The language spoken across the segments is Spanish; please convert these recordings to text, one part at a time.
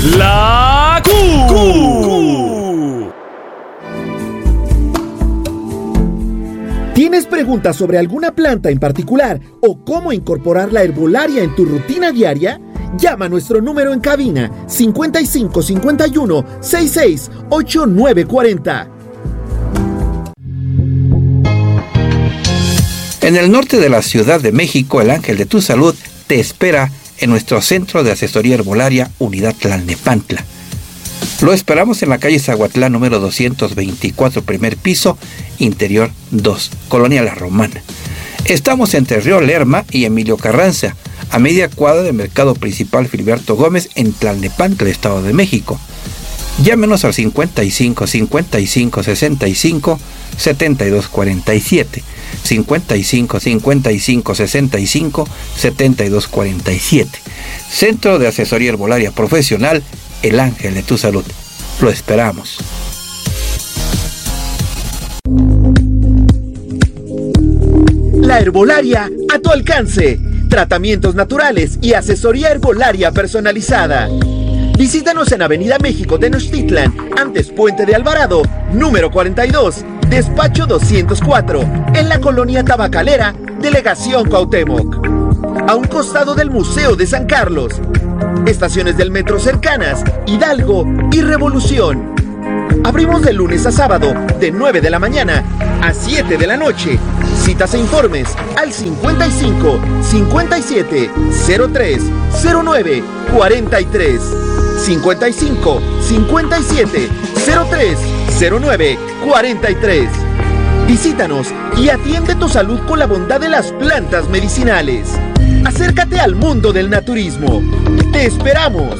La Q. ¿Tienes preguntas sobre alguna planta en particular o cómo incorporar la herbolaria en tu rutina diaria? Llama a nuestro número en cabina 55 51 66 8940. En el norte de la Ciudad de México, el Ángel de tu Salud te espera en nuestro Centro de Asesoría Herbolaria Unidad Tlalnepantla. Lo esperamos en la calle Zahuatlán número 224, primer piso, interior 2, Colonia La Romana. Estamos entre Río Lerma y Emilio Carranza, a media cuadra del Mercado Principal Filiberto Gómez en Tlalnepantla, Estado de México. Llámenos al 55 55 65 72 47. 55 55 65 72 47. Centro de Asesoría Herbolaria Profesional, El Ángel de tu Salud. Lo esperamos. La herbolaria a tu alcance. Tratamientos naturales y asesoría herbolaria personalizada. Visítanos en Avenida México Tenochtitlan, antes Puente de Alvarado, número 42, despacho 204, en la colonia Tabacalera, Delegación Cuauhtémoc. A un costado del Museo de San Carlos. Estaciones del metro cercanas, Hidalgo y Revolución. Abrimos de lunes a sábado, de 9 de la mañana a 7 de la noche. Citas e informes al 55 57 03 09 43. 55 57 03 09 43. Visítanos y atiende tu salud con la bondad de las plantas medicinales. Acércate al mundo del naturismo. ¡Te esperamos!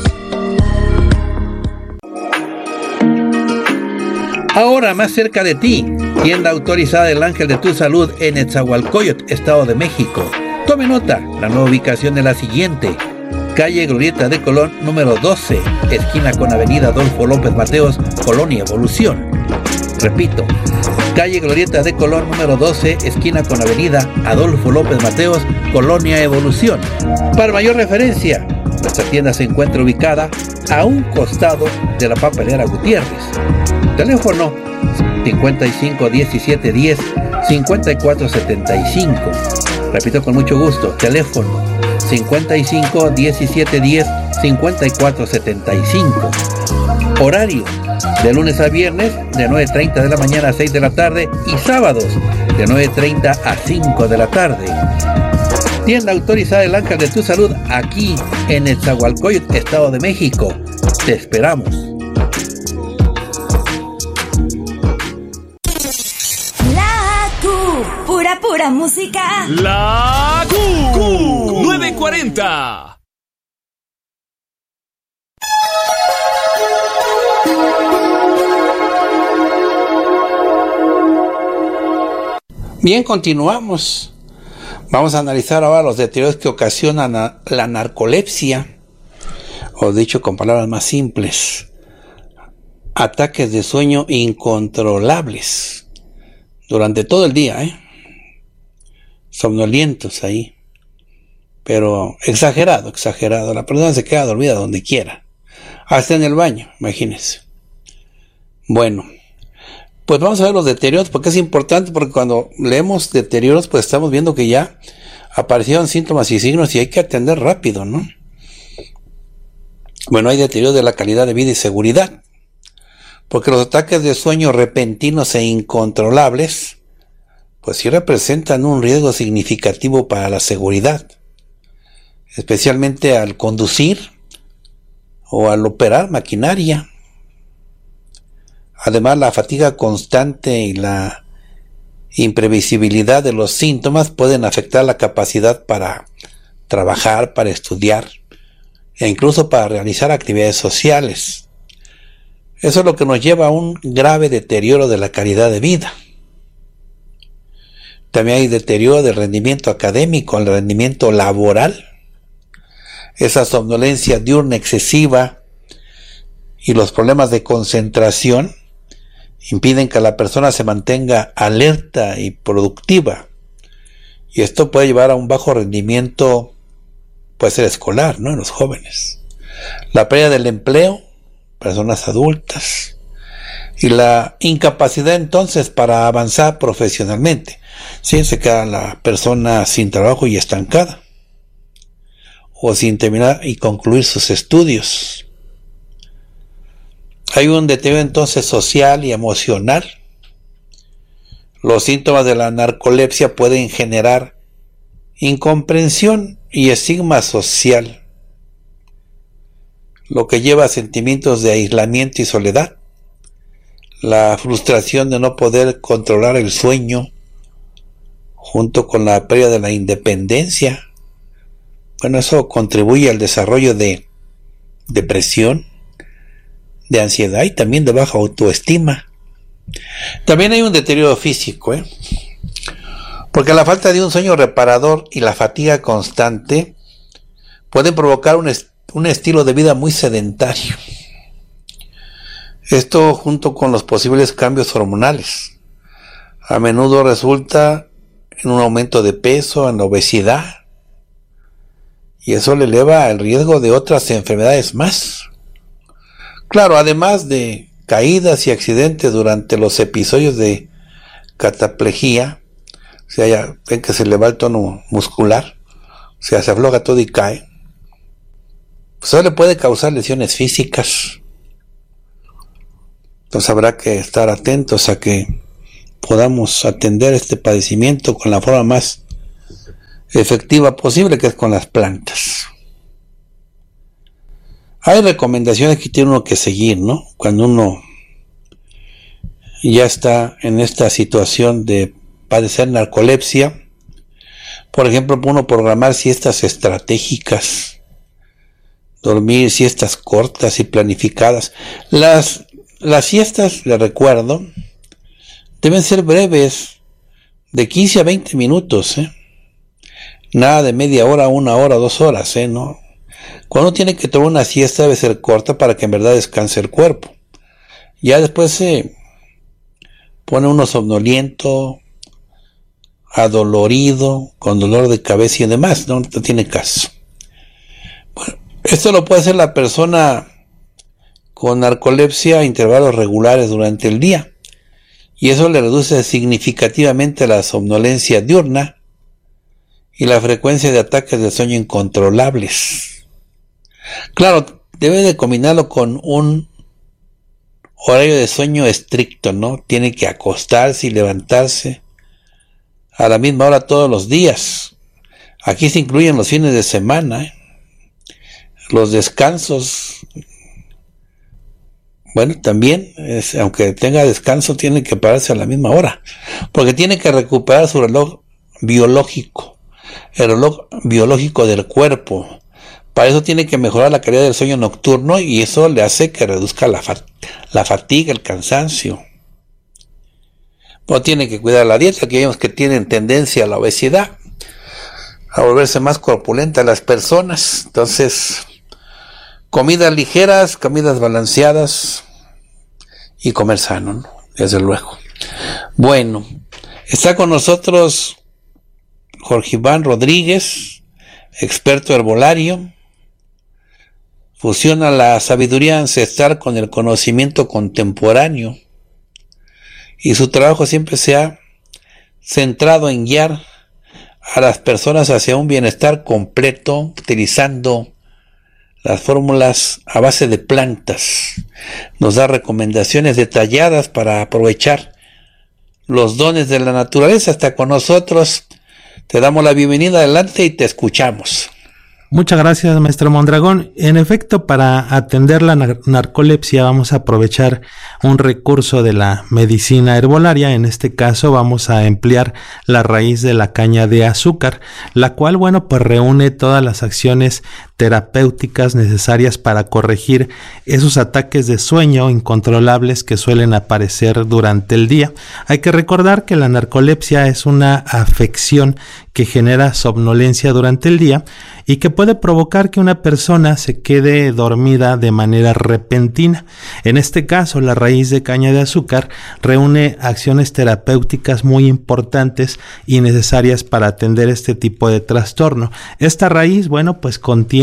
Ahora más cerca de ti, tienda autorizada El Ángel de tu Salud en Netzahualcóyotl, Estado de México. Tome nota, la nueva ubicación es la siguiente: calle Glorieta de Colón, número 12, esquina con avenida Adolfo López Mateos, Colonia Evolución. Repito, calle Glorieta de Colón, número 12, esquina con avenida Adolfo López Mateos, Colonia Evolución. Para mayor referencia, nuestra tienda se encuentra ubicada a un costado de la papelera Gutiérrez. Teléfono 55 17 10 54 75. Repito con mucho gusto, teléfono 55 17 10 54 75. Horario de lunes a viernes de 9:30 de la mañana a 6 de la tarde y sábados de 9:30 a 5 de la tarde. Tienda autorizada El Ángel de tu Salud aquí en Netzahualcóyotl, Estado de México. Te esperamos. La Q, pura música. La Q 940. Bien, continuamos. Vamos a analizar ahora los deterioros que ocasionan la narcolepsia, o dicho con palabras más simples, ataques de sueño incontrolables durante todo el día, somnolientos ahí, pero exagerado, la persona se queda dormida donde quiera, hasta en el baño, imagínense. Bueno, pues vamos a ver los deterioros, porque es importante, porque cuando leemos deterioros, pues estamos viendo que ya aparecieron síntomas y signos y hay que atender rápido, ¿no? Bueno, hay deterioro de la calidad de vida y seguridad, porque los ataques de sueño repentinos e incontrolables, pues sí representan un riesgo significativo para la seguridad, especialmente al conducir o al operar maquinaria. Además, la fatiga constante y la imprevisibilidad de los síntomas pueden afectar la capacidad para trabajar, para estudiar e incluso para realizar actividades sociales. Eso es lo que nos lleva a un grave deterioro de la calidad de vida. También hay deterioro del rendimiento académico, el rendimiento laboral, esa somnolencia diurna excesiva y los problemas de concentración impiden que la persona se mantenga alerta y productiva, y esto puede llevar a un bajo rendimiento, puede ser escolar, ¿no?, en los jóvenes. la pérdida del empleo, personas adultas, y la incapacidad entonces para avanzar profesionalmente. Sí, se queda la persona sin trabajo y estancada, o sin terminar y concluir sus estudios. Hay un deterioro entonces social y emocional. Los síntomas de la narcolepsia pueden generar incomprensión y estigma social, lo que lleva a sentimientos de aislamiento y soledad, la frustración de no poder controlar el sueño, junto con la pérdida de la independencia. Bueno, eso contribuye al desarrollo de depresión, de ansiedad y también de baja autoestima. También hay un deterioro físico, porque la falta de un sueño reparador y la fatiga constante pueden provocar un estilo de vida muy sedentario. Esto, junto con los posibles cambios hormonales, a menudo resulta en un aumento de peso, en la obesidad, y eso le eleva el riesgo de otras enfermedades más. Claro, además de caídas y accidentes durante los episodios de cataplejía, o sea, ya ven que se le va el tono muscular, o sea, se afloja todo y cae, pues eso le puede causar lesiones físicas. Entonces habrá que estar atentos a que podamos atender este padecimiento con la forma más efectiva posible, que es con las plantas. Hay recomendaciones que tiene uno que seguir, ¿no? Cuando uno ya está en esta situación de padecer narcolepsia. Por ejemplo, uno programar siestas estratégicas, dormir siestas cortas y planificadas. Las siestas, les recuerdo, deben ser breves, de 15 a 20 minutos, Nada de media hora, 1 hora, 2 horas, ¿no? Cuando uno tiene que tomar una siesta debe ser corta para que en verdad descanse el cuerpo. Ya después se pone uno somnoliento, adolorido, con dolor de cabeza y demás, no tiene caso. Bueno, esto lo puede hacer la persona con narcolepsia a intervalos regulares durante el día, y eso le reduce significativamente la somnolencia diurna y la frecuencia de ataques de sueño incontrolables. Claro, debe de combinarlo con un horario de sueño estricto, ¿no? Tiene que acostarse y levantarse a la misma hora todos los días. Aquí se incluyen los fines de semana, los descansos. Bueno, también, aunque tenga descanso, tiene que pararse a la misma hora, porque tiene que recuperar su reloj biológico, el reloj biológico del cuerpo. Para eso tiene que mejorar la calidad del sueño nocturno, y eso le hace que reduzca la fatiga, el cansancio. Bueno, tiene que cuidar la dieta, que vemos que tienen tendencia a la obesidad, a volverse más corpulentas las personas. Entonces, comidas ligeras, comidas balanceadas y comer sano, ¿no? Desde luego. Bueno, está con nosotros Jorge Iván Rodríguez, experto herbolario. Fusiona la sabiduría ancestral con el conocimiento contemporáneo, y su trabajo siempre se ha centrado en guiar a las personas hacia un bienestar completo, utilizando las fórmulas a base de plantas. Nos da recomendaciones detalladas para aprovechar los dones de la naturaleza. Está con nosotros. Te damos la bienvenida, adelante y te escuchamos. Muchas gracias, maestro Mondragón. En efecto, para atender la narcolepsia vamos a aprovechar un recurso de la medicina herbolaria. En este caso vamos a emplear la raíz de la caña de azúcar, la cual, pues reúne todas las acciones terapéuticas necesarias para corregir esos ataques de sueño incontrolables que suelen aparecer durante el día. Hay que recordar que la narcolepsia es una afección que genera somnolencia durante el día y que puede provocar que una persona se quede dormida de manera repentina. En este caso, la raíz de caña de azúcar reúne acciones terapéuticas muy importantes y necesarias para atender este tipo de trastorno. Esta raíz, pues contiene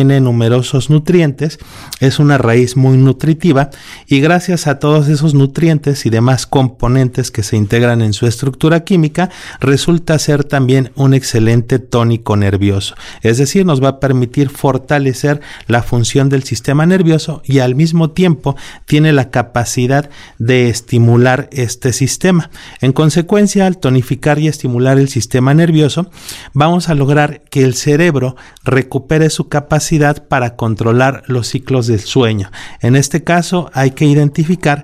contiene numerosos nutrientes, es una raíz muy nutritiva y gracias a todos esos nutrientes y demás componentes que se integran en su estructura química, resulta ser también un excelente tónico nervioso. Es decir, nos va a permitir fortalecer la función del sistema nervioso y al mismo tiempo tiene la capacidad de estimular este sistema. En consecuencia, al tonificar y estimular el sistema nervioso, vamos a lograr que el cerebro recupere su capacidad para controlar los ciclos del sueño. En este caso, hay que identificar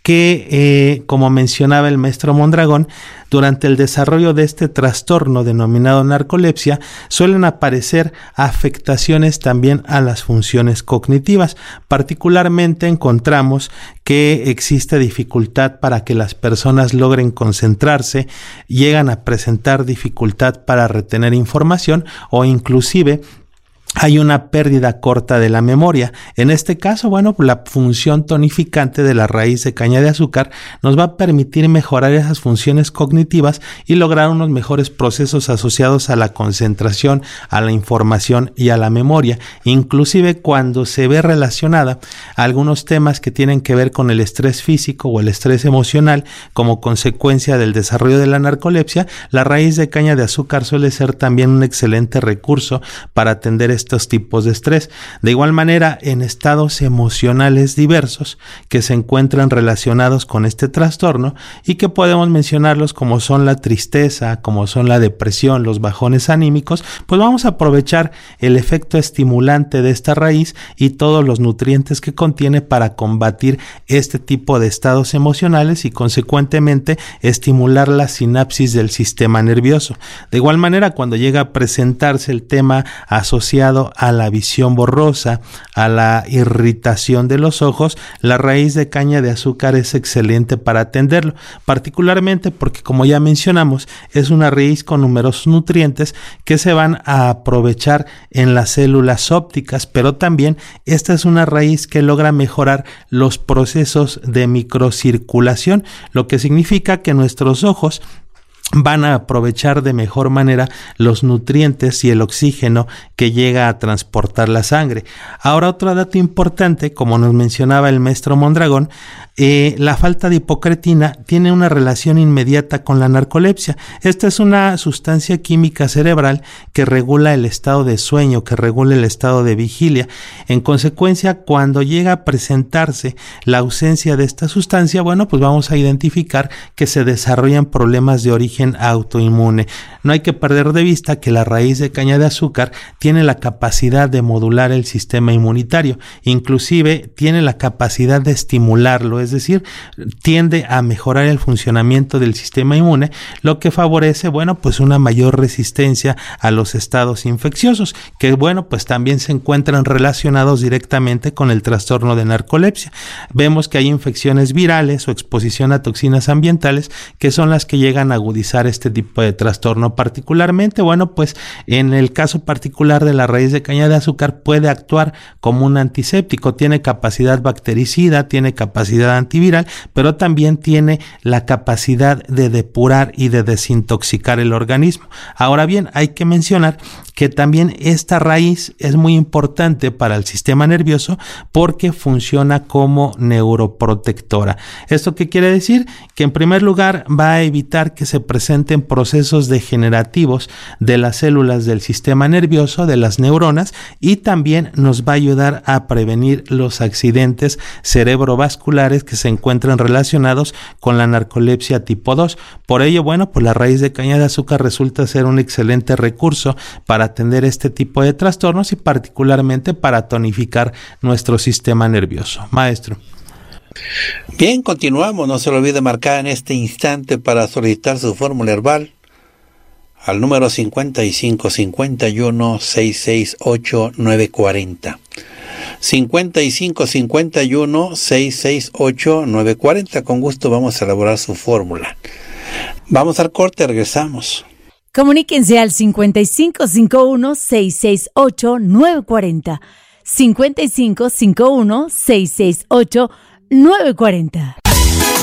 que, como mencionaba el maestro Mondragón, durante el desarrollo de este trastorno denominado narcolepsia, suelen aparecer afectaciones también a las funciones cognitivas. Particularmente encontramos que existe dificultad para que las personas logren concentrarse, llegan a presentar dificultad para retener información o inclusive hay una pérdida corta de la memoria. En este caso, la función tonificante de la raíz de caña de azúcar nos va a permitir mejorar esas funciones cognitivas y lograr unos mejores procesos asociados a la concentración, a la información y a la memoria. Inclusive cuando se ve relacionada a algunos temas que tienen que ver con el estrés físico o el estrés emocional como consecuencia del desarrollo de la narcolepsia, la raíz de caña de azúcar suele ser también un excelente recurso para atender estos tipos de estrés. De igual manera, en estados emocionales diversos que se encuentran relacionados con este trastorno y que podemos mencionarlos como son la tristeza, como son la depresión, los bajones anímicos, pues vamos a aprovechar el efecto estimulante de esta raíz y todos los nutrientes que contiene para combatir este tipo de estados emocionales y consecuentemente estimular la sinapsis del sistema nervioso. De igual manera, cuando llega a presentarse el tema asociado a la visión borrosa, a la irritación de los ojos, la raíz de caña de azúcar es excelente para atenderlo, particularmente porque, como ya mencionamos, es una raíz con numerosos nutrientes que se van a aprovechar en las células ópticas, pero también esta es una raíz que logra mejorar los procesos de microcirculación, lo que significa que nuestros ojos van a aprovechar de mejor manera los nutrientes y el oxígeno que llega a transportar la sangre. Ahora, otro dato importante, como nos mencionaba el maestro Mondragón, la falta de hipocretina tiene una relación inmediata con la narcolepsia. Esta es una sustancia química cerebral que regula el estado de sueño, que regula el estado de vigilia. En consecuencia, cuando llega a presentarse la ausencia de esta sustancia, pues vamos a identificar que se desarrollan problemas de origen autoinmune. No hay que perder de vista que la raíz de caña de azúcar tiene la capacidad de modular el sistema inmunitario, inclusive tiene la capacidad de estimularlo, es decir, tiende a mejorar el funcionamiento del sistema inmune, lo que favorece, una mayor resistencia a los estados infecciosos, que también se encuentran relacionados directamente con el trastorno de narcolepsia. Vemos que hay infecciones virales o exposición a toxinas ambientales que son las que llegan a agudizar este tipo de trastorno. Particularmente, en el caso particular de la raíz de caña de azúcar puede actuar como un antiséptico, tiene capacidad bactericida, tiene capacidad antiviral, pero también tiene la capacidad de depurar y de desintoxicar el organismo. Ahora bien, hay que mencionar que también esta raíz es muy importante para el sistema nervioso porque funciona como neuroprotectora. ¿Esto qué quiere decir? Que en primer lugar va a evitar que se presenten procesos degenerativos de las células del sistema nervioso, de las neuronas, y también nos va a ayudar a prevenir los accidentes cerebrovasculares que se encuentran relacionados con la narcolepsia tipo 2. Por ello, la raíz de caña de azúcar resulta ser un excelente recurso para atender este tipo de trastornos y particularmente para tonificar nuestro sistema nervioso. Maestro. Bien, continuamos. No se lo olvide marcar en este instante para solicitar su fórmula herbal al número 5551-668-940. 5551-668-940. Con gusto vamos a elaborar su fórmula. Vamos al corte, regresamos. Comuníquense al 5551-668-940. 5551-668-940.